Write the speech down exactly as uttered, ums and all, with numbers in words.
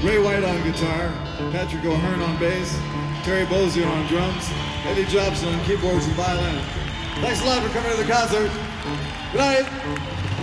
Ray White on guitar, Patrick O'Hearn on bass, Terry Bozier on drums, Eddie Jobson on keyboards and violin. Thanks a lot for coming to the concert. Good night.